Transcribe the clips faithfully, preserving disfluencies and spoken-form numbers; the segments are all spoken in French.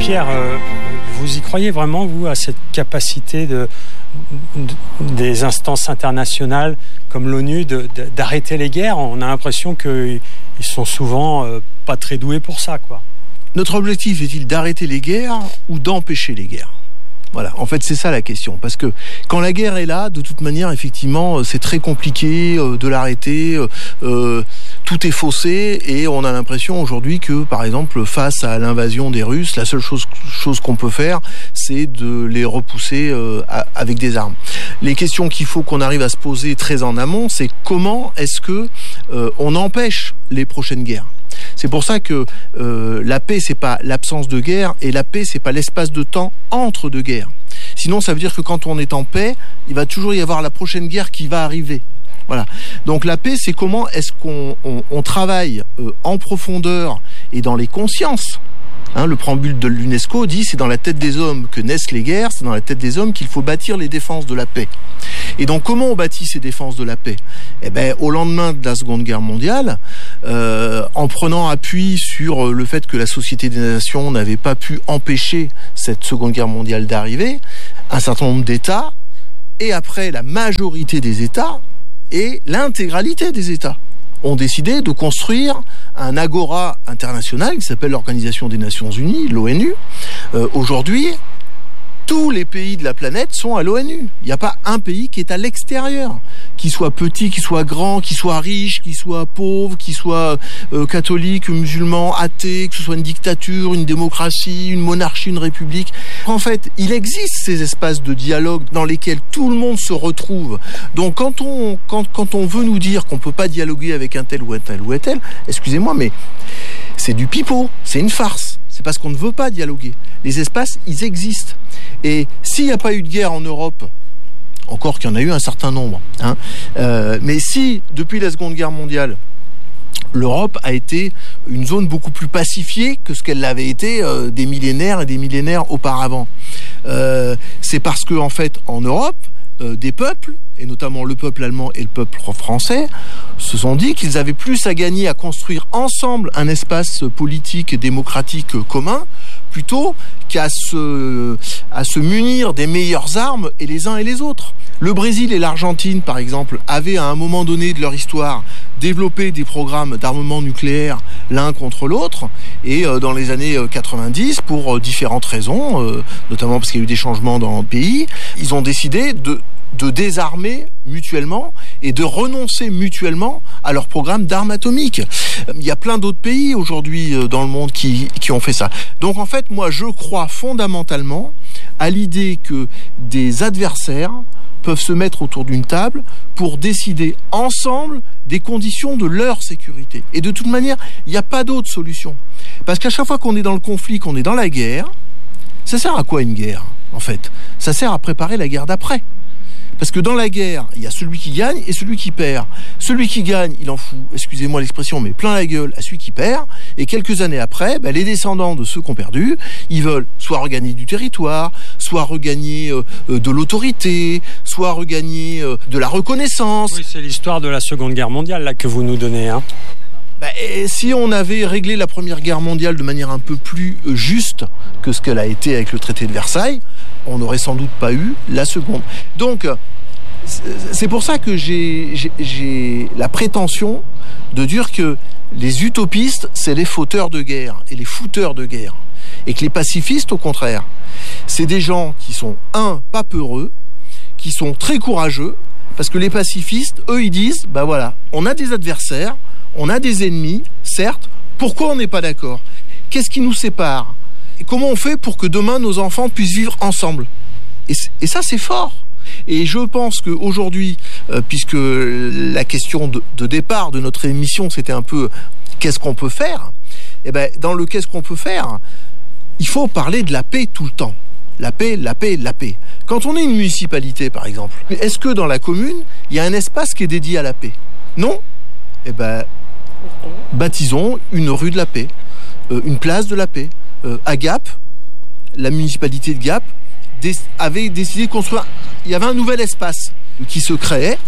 Pierre, euh, vous y croyez vraiment, vous, à cette capacité de, de, des instances internationales comme l'ONU de, de, d'arrêter les guerres? On a l'impression qu'ils sont souvent euh, pas très doués pour ça, quoi. Notre objectif est-il d'arrêter les guerres ou d'empêcher les guerres ? Voilà, en fait, c'est ça la question. Parce que quand la guerre est là, de toute manière, effectivement, c'est très compliqué euh, de l'arrêter. Euh, tout est faussé et on a l'impression aujourd'hui que, par exemple, face à l'invasion des Russes, la seule chose, chose qu'on peut faire, c'est de les repousser euh, à, avec des armes. Les questions qu'il faut qu'on arrive à se poser très en amont, c'est comment est-ce que euh, on empêche les prochaines guerres ? C'est pour ça que euh, la paix, c'est pas l'absence de guerre, et la paix, c'est pas l'espace de temps entre deux guerres. Sinon, ça veut dire que quand on est en paix, il va toujours y avoir la prochaine guerre qui va arriver. Voilà. Donc la paix, c'est comment est-ce qu'on on, on travaille euh, en profondeur et dans les consciences. Hein, le préambule de l'UNESCO dit c'est dans la tête des hommes que naissent les guerres, c'est dans la tête des hommes qu'il faut bâtir les défenses de la paix. Et donc comment on bâtit ces défenses de la paix ? Eh ben, au lendemain de la Seconde Guerre mondiale, euh, en prenant appui sur le fait que la Société des Nations n'avait pas pu empêcher cette Seconde Guerre mondiale d'arriver, un certain nombre d'États, et après la majorité des États, et l'intégralité des États, ont décidé de construire un agora international qui s'appelle l'Organisation des Nations Unies, l'ONU. Euh, aujourd'hui, tous les pays de la planète sont à l'ONU. Il n'y a pas un pays qui est à l'extérieur, qui soit petit, qui soit grand, qui soit riche, qui soit pauvre, qui soit euh, catholique, musulman, athée, que ce soit une dictature, une démocratie, une monarchie, une république. En fait, il existe ces espaces de dialogue dans lesquels tout le monde se retrouve. Donc quand on, quand, quand on veut nous dire qu'on ne peut pas dialoguer avec un tel ou un tel ou un tel, excusez-moi, mais c'est du pipeau, c'est une farce. C'est parce qu'on ne veut pas dialoguer. Les espaces, ils existent. Et s'il n'y a pas eu de guerre en Europe, encore qu'il y en a eu un certain nombre, hein, euh, mais si, depuis la Seconde Guerre mondiale, l'Europe a été une zone beaucoup plus pacifiée que ce qu'elle l'avait été euh, des millénaires et des millénaires auparavant, euh, c'est parce que, en fait, en Europe, euh, des peuples, et notamment le peuple allemand et le peuple français, se sont dit qu'ils avaient plus à gagner à construire ensemble un espace politique et démocratique commun, plutôt qu'à se, à se munir des meilleures armes et les uns et les autres. Le Brésil et l'Argentine, par exemple, avaient à un moment donné de leur histoire développé des programmes d'armement nucléaire l'un contre l'autre, et euh, dans les années quatre-vingt-dix, pour euh, différentes raisons, euh, notamment parce qu'il y a eu des changements dans le pays, ils ont décidé de de désarmer mutuellement et de renoncer mutuellement à leur programme d'armes atomiques. Il y a plein d'autres pays aujourd'hui dans le monde qui, qui ont fait ça. Donc en fait, moi je crois fondamentalement à l'idée que des adversaires peuvent se mettre autour d'une table pour décider ensemble des conditions de leur sécurité. Et de toute manière, il n'y a pas d'autre solution. Parce qu'à chaque fois qu'on est dans le conflit, qu'on est dans la guerre, ça sert à quoi une guerre, en fait ? Ça sert à préparer la guerre d'après. Parce que dans la guerre, il y a celui qui gagne et celui qui perd. Celui qui gagne, il en fout, excusez-moi l'expression, mais plein la gueule à celui qui perd. Et quelques années après, ben, les descendants de ceux qui ont perdu, ils veulent soit regagner du territoire, soit regagner euh, de l'autorité, soit regagner euh, de la reconnaissance. Oui, c'est l'histoire de la Seconde Guerre mondiale là que vous nous donnez, hein. Ben, si on avait réglé la Première Guerre mondiale de manière un peu plus juste que ce qu'elle a été avec le traité de Versailles, on n'aurait sans doute pas eu la seconde. Donc, c'est pour ça que j'ai, j'ai, j'ai la prétention de dire que les utopistes, c'est les fauteurs de guerre et les fouteurs de guerre. Et que les pacifistes, au contraire, c'est des gens qui sont, un, pas peureux, qui sont très courageux, parce que les pacifistes, eux, ils disent, ben voilà, on a des adversaires, on a des ennemis, certes, pourquoi on n'est pas d'accord ? Qu'est-ce qui nous sépare ? Et comment on fait pour que demain nos enfants puissent vivre ensemble ? et, et ça, c'est fort. Et je pense qu'aujourd'hui, euh, puisque la question de, de départ de notre émission, c'était un peu qu'est-ce qu'on peut faire ? Eh ben, dans le qu'est-ce qu'on peut faire, il faut parler de la paix tout le temps. La paix, la paix, la paix. Quand on est une municipalité, par exemple, est-ce que dans la commune, il y a un espace qui est dédié à la paix ? Non ? Eh ben, baptisons une rue de la paix, euh, une place de la paix. Euh, à Gap, la municipalité de Gap dé- avait décidé de construire. Il y avait un nouvel espace qui se créait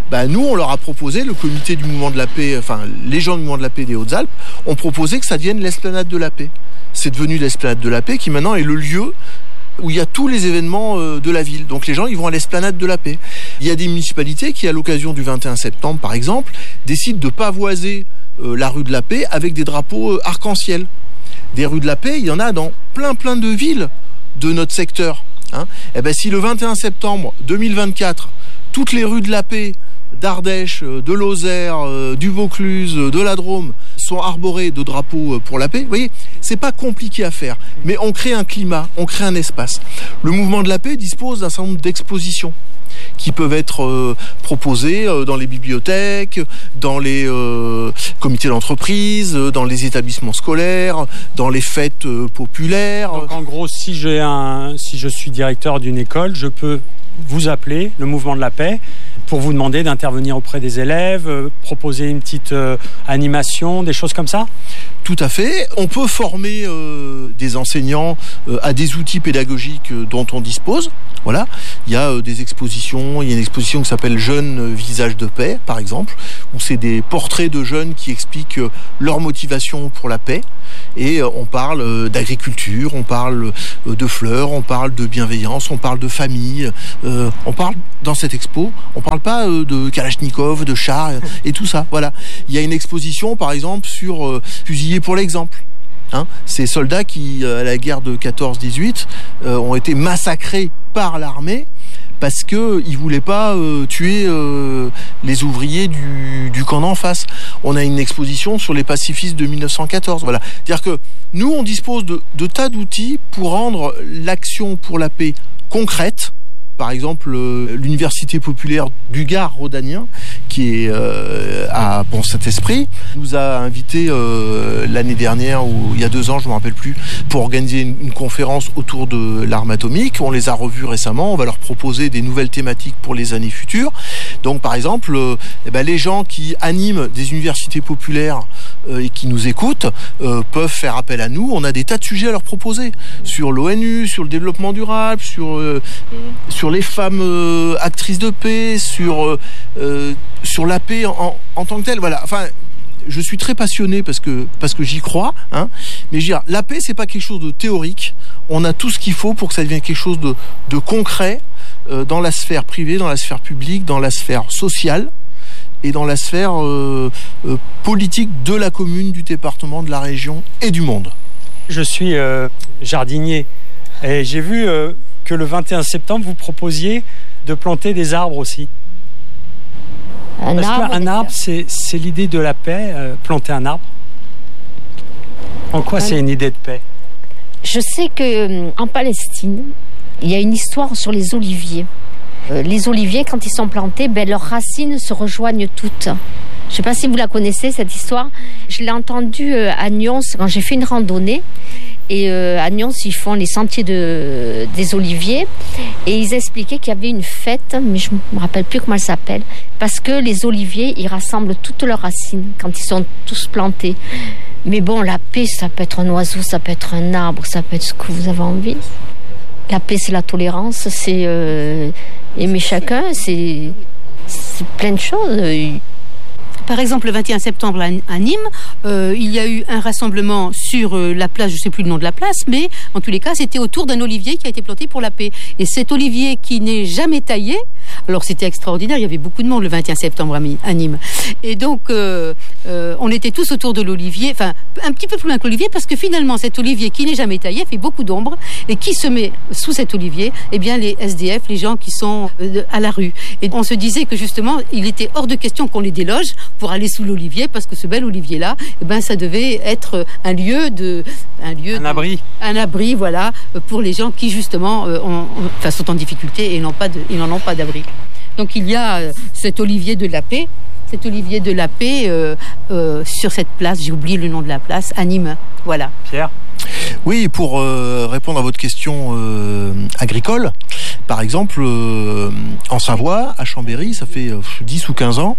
bah, nous, on leur a proposé, le comité du mouvement de la paix, enfin, les gens du mouvement de la paix des Hautes-Alpes, ont proposé que ça devienne l'esplanade de la paix. C'est devenu l'esplanade de la paix qui maintenant est le lieu où il y a tous les événements de la ville. Donc les gens, ils vont à l'esplanade de la paix. Il y a des municipalités qui, à l'occasion du vingt et un septembre, par exemple, décident de pavoiser euh, la rue de la paix avec des drapeaux euh, arc-en-ciel. Des rues de la paix, il y en a dans plein plein de villes de notre secteur. Hein. Et ben, si le vingt et un septembre deux mille vingt-quatre, toutes les rues de la paix d'Ardèche, de Lozère, du Vaucluse, de la Drôme sont arborées de drapeaux pour la paix, vous voyez, c'est pas compliqué à faire, mais on crée un climat, on crée un espace. Le mouvement de la paix dispose d'un certain nombre d'expositions qui peuvent être euh, proposées euh, dans les bibliothèques, dans les euh, comités d'entreprise, euh, dans les établissements scolaires, dans les fêtes euh, populaires. Donc en gros, si j'ai un, si je suis directeur d'une école, je peux vous appeler, le mouvement de la paix, pour vous demander d'intervenir auprès des élèves, euh, proposer une petite euh, animation, des choses comme ça ? Tout à fait. On peut former euh, des enseignants euh, à des outils pédagogiques euh, dont on dispose. Voilà. Il y a euh, des expositions. Il y a une exposition qui s'appelle Jeunes visages de paix, par exemple, où c'est des portraits de jeunes qui expliquent euh, leur motivation pour la paix. Et euh, on parle euh, d'agriculture, on parle euh, de fleurs, on parle de bienveillance, on parle de famille. Euh, on parle dans cette expo, on parle pas euh, de Kalachnikov, de chars euh, et tout ça. Voilà. Il y a une exposition, par exemple, sur euh, fusillés pour l'exemple. Hein, ces soldats qui, à la guerre de quatorze dix-huit, euh, ont été massacrés par l'armée parce qu'ils ne voulaient pas euh, tuer euh, les ouvriers du, du camp d'en face. On a une exposition sur les pacifistes de mille neuf cent quatorze. Voilà. C'est-à-dire que nous, on dispose de, de tas d'outils pour rendre l'action pour la paix concrète. Par exemple, euh, l'université populaire du Gard rhodanien, qui est euh, à Bon-Saint-Esprit, nous a invités euh, l'année dernière, ou il y a deux ans, je ne me rappelle plus, pour organiser une, une conférence autour de l'arme atomique. On les a revus récemment, on va leur proposer des nouvelles thématiques pour les années futures. Donc par exemple, euh, eh ben, les gens qui animent des universités populaires euh, et qui nous écoutent euh, peuvent faire appel à nous. On a des tas de sujets à leur proposer, sur l'ONU, sur le développement durable, sur... Euh, sur sur les femmes euh, actrices de paix, sur, euh, euh, sur la paix en, en tant que telle. Voilà. Enfin, je suis très passionné parce que, parce que j'y crois. Hein. Mais je veux dire, la paix, c'est pas quelque chose de théorique. On a tout ce qu'il faut pour que ça devienne quelque chose de, de concret euh, dans la sphère privée, dans la sphère publique, dans la sphère sociale et dans la sphère euh, euh, politique de la commune, du département, de la région et du monde. Je suis euh, jardinier et j'ai vu... Euh... que le vingt et un septembre, vous proposiez de planter des arbres aussi. Un Parce arbre, qu'un arbre, c'est, c'est l'idée de la paix, euh, planter un arbre. En quoi un... c'est une idée de paix ? Je sais qu'en Palestine, il y a une histoire sur les oliviers. Euh, les oliviers, quand ils sont plantés, ben, leurs racines se rejoignent toutes. Je ne sais pas si vous la connaissez, cette histoire. Je l'ai entendue euh, à Nyons quand j'ai fait une randonnée. Et euh, à Nyons, ils font les sentiers de, des oliviers. Et ils expliquaient qu'il y avait une fête, mais je ne me rappelle plus comment elle s'appelle. Parce que les oliviers, ils rassemblent toutes leurs racines quand ils sont tous plantés. Mais bon, la paix, ça peut être un oiseau, ça peut être un arbre, ça peut être ce que vous avez envie. La paix, c'est la tolérance, c'est euh, aimer chacun, c'est, c'est plein de choses. Par exemple, le vingt et un septembre à Nîmes, euh, il y a eu un rassemblement sur euh, la place, je ne sais plus le nom de la place, mais en tous les cas, c'était autour d'un olivier qui a été planté pour la paix. Et cet olivier qui n'est jamais taillé, alors c'était extraordinaire, il y avait beaucoup de monde le vingt et un septembre à Nîmes. Et donc, euh, euh, on était tous autour de l'olivier, enfin, un petit peu plus loin que l'olivier, parce que finalement, cet olivier qui n'est jamais taillé fait beaucoup d'ombre, et qui se met sous cet olivier, eh bien, les S D F, les gens qui sont euh, à la rue. Et on se disait que justement, il était hors de question qu'on les déloge pour aller sous l'olivier, parce que ce bel olivier-là, eh ben, ça devait être un lieu de... Un, lieu un de, abri. Un abri, voilà, pour les gens qui, justement, euh, ont, enfin, sont en difficulté et n'ont pas de, ils n'en ont pas d'abri. Donc, il y a euh, cet olivier de la paix, cet olivier de la paix euh, euh, sur cette place, j'ai oublié le nom de la place, à Nîmes, voilà. Pierre ? Oui, pour euh, répondre à votre question euh, agricole, par exemple, euh, en Savoie, à Chambéry, ça fait euh, dix ou quinze ans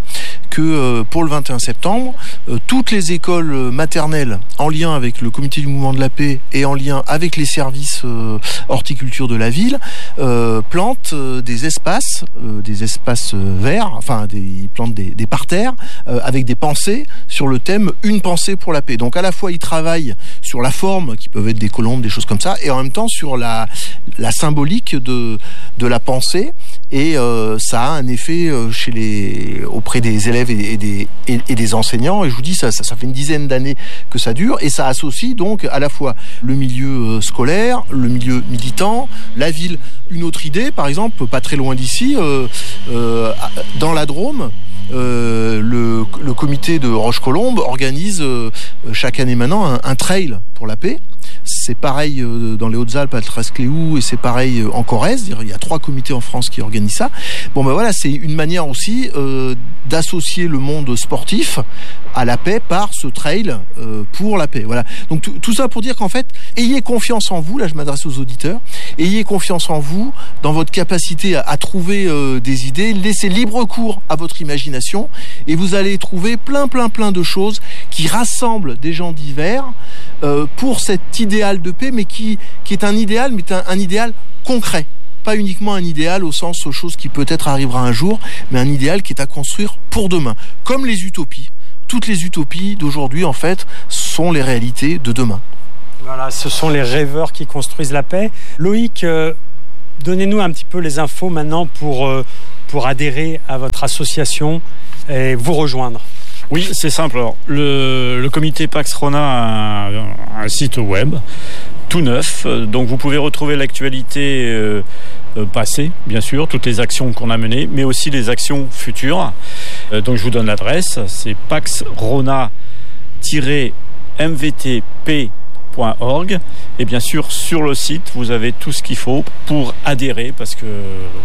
que euh, pour le vingt et un septembre, euh, toutes les écoles maternelles en lien avec le comité du mouvement de la paix et en lien avec les services euh, horticulture de la ville euh, plantent euh, des espaces, euh, des espaces verts, enfin des, ils plantent des, des parterres euh, avec des pensées sur le thème Une pensée pour la paix. Donc à la fois ils travaillent sur la forme, qui peuvent être des colombes, des choses comme ça, et en même temps sur la, la symbolique de, de la pensée. Et euh, ça a un effet euh, chez les, auprès des élèves et, et, des, et, et des enseignants. Et je vous dis, ça, ça, ça fait une dizaine d'années que ça dure. Et ça associe donc à la fois le milieu euh, scolaire, le milieu militant, la ville. Une autre idée, par exemple, pas très loin d'ici, euh, euh, dans la Drôme, Euh, le, le comité de Roche-Colombe organise euh, chaque année maintenant un, un trail pour la paix. C'est pareil euh, dans les Hautes-Alpes à Trascléou et c'est pareil euh, en Corrèze. Il y a trois comités en France qui organisent ça. Bon ben voilà, c'est une manière aussi euh, d'associer le monde sportif à la paix par ce trail euh, pour la paix. Voilà. Donc tout, tout ça pour dire qu'en fait, ayez confiance en vous. Là, je m'adresse aux auditeurs. Ayez confiance en vous, dans votre capacité à, à trouver euh, des idées. Laissez libre cours à votre imagination et vous allez trouver plein, plein, plein de choses qui rassemblent des gens divers euh, pour cet idéal de paix, mais qui, qui est un idéal, mais un, un idéal concret. Pas uniquement un idéal au sens de chose qui peut-être arrivera un jour, mais un idéal qui est à construire pour demain. Comme les utopies. Toutes les utopies d'aujourd'hui, en fait, sont les réalités de demain. Voilà, ce sont les rêveurs qui construisent la paix. Loïc, euh, donnez-nous un petit peu les infos maintenant pour, euh, pour adhérer à votre association et vous rejoindre. Oui, c'est simple. Alors, le, le comité Pax Rona a un, un site web tout neuf, donc vous pouvez retrouver l'actualité euh, euh, passée, bien sûr, toutes les actions qu'on a menées, mais aussi les actions futures. Euh, donc je vous donne l'adresse, c'est pax rona tiret m v t p point org et bien sûr sur le site vous avez tout ce qu'il faut pour adhérer parce que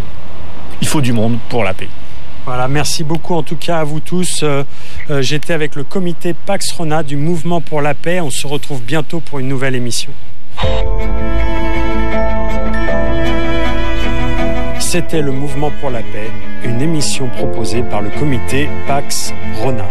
il faut du monde pour la paix. Voilà, merci beaucoup en tout cas à vous tous. Euh, euh, j'étais avec le comité Pax Rona du Mouvement pour la paix. On se retrouve bientôt pour une nouvelle émission. C'était le Mouvement pour la paix, une émission proposée par le comité Pax Rona.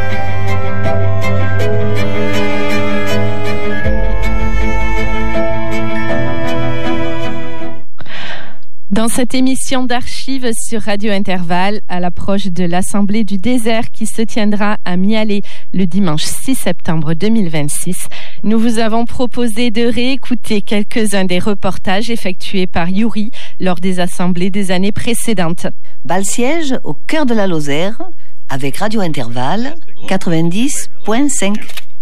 Dans cette émission d'archives sur Radio Intervalle, à l'approche de l'Assemblée du désert qui se tiendra à Mialet le dimanche six septembre deux mille vingt-six, nous vous avons proposé de réécouter quelques-uns des reportages effectués par Yuri lors des assemblées des années précédentes. Bal-Siège au cœur de la Lozère avec Radio Intervalle quatre-vingt-dix point cinq.